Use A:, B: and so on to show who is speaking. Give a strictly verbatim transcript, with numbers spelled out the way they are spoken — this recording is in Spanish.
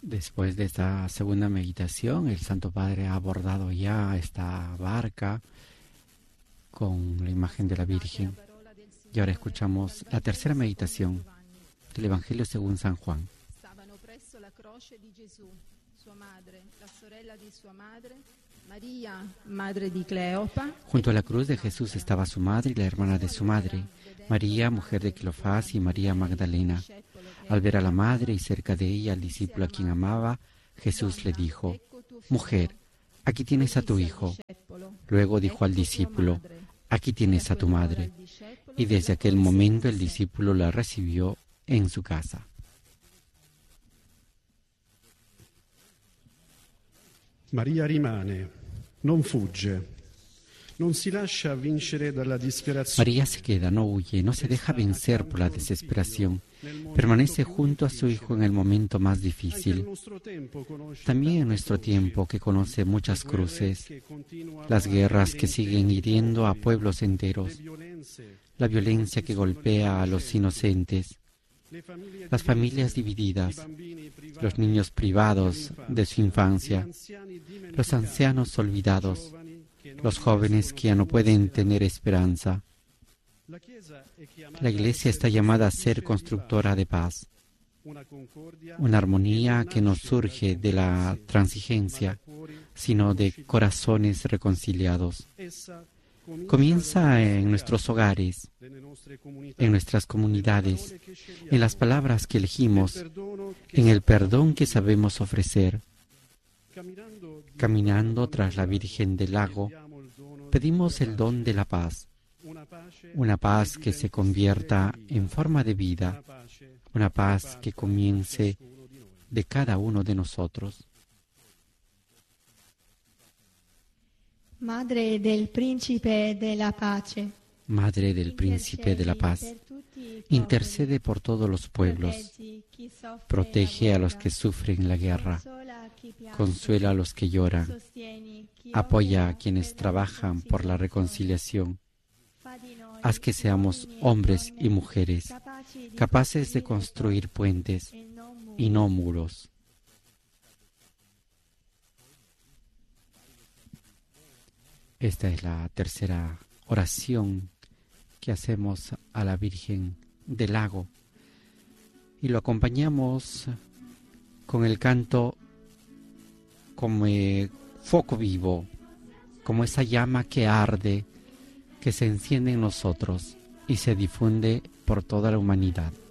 A: Después de esta segunda meditación, el Santo Padre ha abordado ya esta barca con la imagen de la Virgen. Y ahora escuchamos la tercera meditación del Evangelio según San Juan.
B: Stavano presso la croce di Gesù, sua madre, la sorella di sua madre, Maria, madre di Cleopa.
A: Junto a la cruz de Jesús estaba su madre y la hermana de su madre, María, mujer de Cleofás, y María Magdalena. Al ver a la madre y cerca de ella al discípulo a quien amaba, Jesús le dijo: «Mujer, aquí tienes a tu hijo». Luego dijo al discípulo: «Aquí tienes a tu madre». Y desde aquel momento el discípulo la recibió en su casa.
C: Maria rimane, non fugge, non si lascia vincere dalla disperazione.
A: María se queda, no huye, no se deja vencer por la desesperación. Permanece junto a su hijo en el momento más difícil. También en nuestro tiempo, que conoce muchas cruces, las guerras que siguen hiriendo a pueblos enteros, la violencia que golpea a los inocentes, las familias divididas, los niños privados de su infancia, los ancianos olvidados, los jóvenes que ya no pueden tener esperanza. La Iglesia está llamada a ser constructora de paz, una armonía que no surge de la transigencia, sino de corazones reconciliados. Comienza en nuestros hogares, en nuestras comunidades, en las palabras que elegimos, en el perdón que sabemos ofrecer. Caminando tras la Virgen del Lago, pedimos el don de la paz, una paz que se convierta en forma de vida, una paz que comience de cada uno de nosotros.
D: Madre del Príncipe de la Pace,
A: Madre del Príncipe de la Paz, intercede por todos los pueblos, protege a los que sufren la guerra, consuela a los que lloran, apoya a quienes trabajan por la reconciliación. Haz que seamos hombres y mujeres capaces de construir puentes y no muros. Esta es la tercera oración que hacemos a la Virgen del Lago y lo acompañamos con el canto como eh, fuego vivo, como esa llama que arde, que se enciende en nosotros y se difunde por toda la humanidad.